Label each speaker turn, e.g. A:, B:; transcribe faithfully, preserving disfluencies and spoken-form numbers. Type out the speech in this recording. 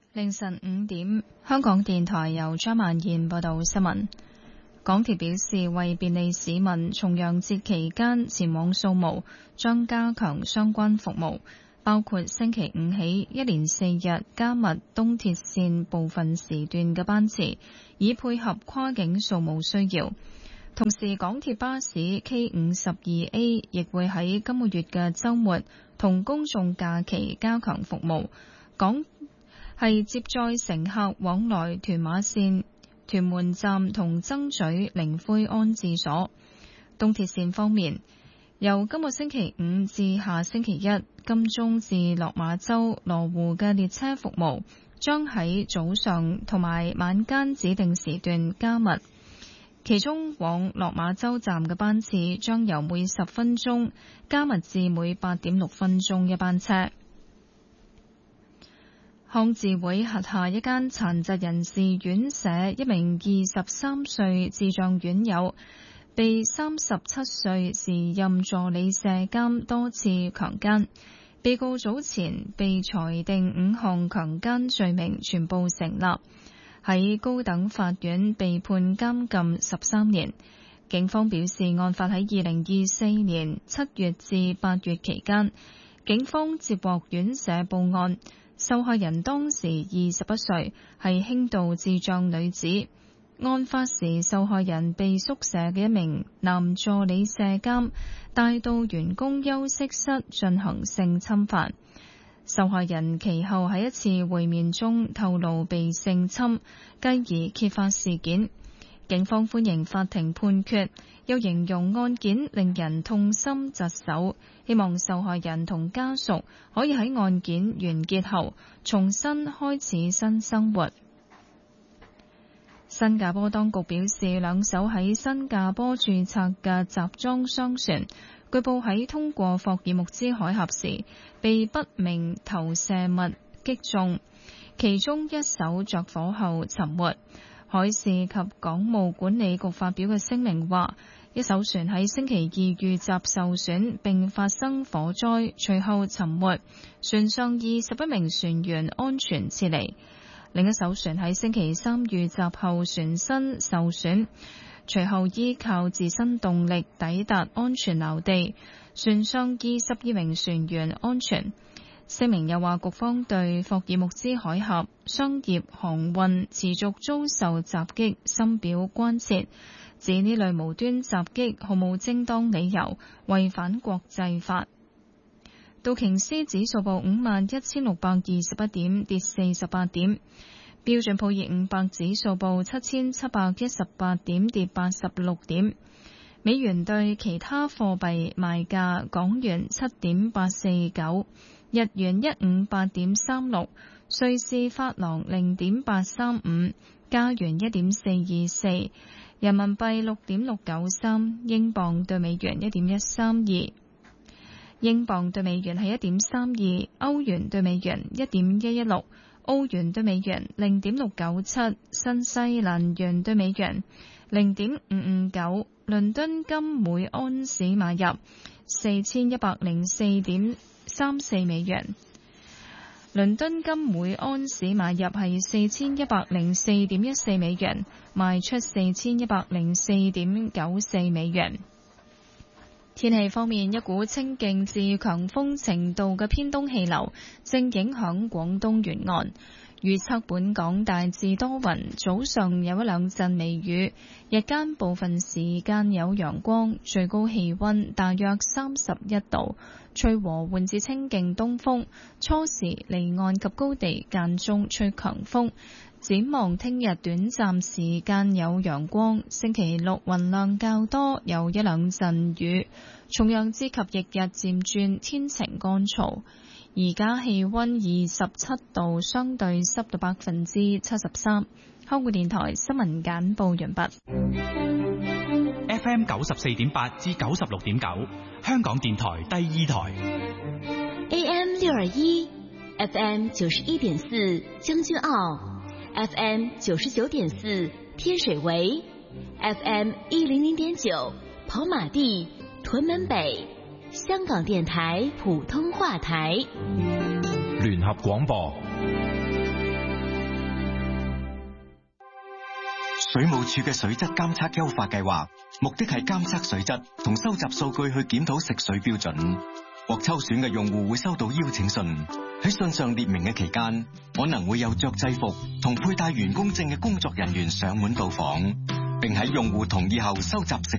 A: 凌晨五點，香港電台由張曼燕報道新聞。港鐵表示，為便利市民重陽節期間前往掃墓，將加強相關服務，包括星期五起一連四日加密東鐵線部分時段嘅班次，以配合跨境掃墓需要。同時，港鐵巴士 K 五十二 A 亦會喺今個月嘅週末同公眾假期加強服務。港係接載乘客往來屯馬線屯門站同曾咀靈灰安置所。東鐵線方面，由今個星期五至下星期一，金鐘至落馬洲羅湖嘅列車服務將喺早上同埋晚間指定時段加密，其中往落馬洲站嘅班次將由每十分鐘加密至每八點六分鐘一班車。康智會轄下一間殘疾人士院舍一名二十三歲智障院友被三十七歲時任助理舍監多次強姦，被告早前被裁定五項強姦罪名全部成立，喺高等法院被判監禁十三年。警方表示，案發喺二零二四年七月至八月期間，警方接獲院舍報案。受害人當時二十一歲，係輕度智障女子。案發時，受害人被宿舍嘅一名男助理舍監帶到員工休息室進行性侵犯。受害人其後喺一次會面中透露被性侵，繼而揭發事件。警方歡迎法庭判決，又形容案件令人痛心疾首，希望受害人同家屬可以喺案件完結後重新開始新生活。新加坡當局表示，兩艘喺新加坡註冊嘅集裝箱船，據報喺通過霍爾木茲海峽時被不明投射物擊中，其中一艘着火後沉沒。海事及港務管理局發表嘅聲明話，一艘船喺星期二遇襲受損並發生火災，隨後沉沒，船上二十一名船員安全撤離。另一艘船喺星期三遇襲後船身受損，隨後依靠自身動力抵達安全錨地，船上二十二名船員安全。聲明又話，局方對霍爾木茲海峽商業航運持續遭受襲擊深表關切，指呢類無端襲擊毫無正當理由，違反國際法。道瓊斯指數報五萬一千六百二十一點，跌四十八點。標準普爾五百指數報七千七百一十八點，跌八十六點。美元對其他貨幣賣價，港元七點八四九。日元一五八點三六，瑞士法郎零點八三五，加元一點四二四，人民幣六點六九三，英鎊對美元一點一三二，英鎊對美元係一點三二，歐元對美元一點一一六，澳元對美元零點六九七，新西蘭元對美元零點五五九，倫敦金每安士買入四千一百零四點三四美元，倫敦金每安士買入係四千一百零四點一四美元，賣出四千一百零四點九四美元。天氣方面，一股清勁至強風程度嘅偏東氣流正影響廣東沿岸。預測本港大致多雲，早上有一兩陣微雨，日間部分時間有陽光，最高氣溫大約三十一度，吹和緩至清勁東風，初時離岸及高地間中吹強風。展望聽日短暫時間有陽光，星期六雲量較多，有一兩陣雨，重陽節及翌日漸轉天晴乾燥。而家氣溫二十七度，相對濕度百分之七十三。香港電台新聞簡報完畢。
B: F M 九十四點八至九十六點九，香港電台第二台。
C: A M 六二一 ，F M 九十一點四將軍澳 ，F M 九十九點四天水圍 ，F M 一零零點九跑馬地屯門北。香港電台普通話台，
D: 聯合廣播。 水務署嘅水質監測優化計劃，目的係監測水質同收集數據去檢討食水標準。獲抽選嘅用戶會收到邀請信，喺信上列明嘅期間，可能會有着制服同佩戴員工證嘅工作人員上門到訪，並喺用戶同意後收集食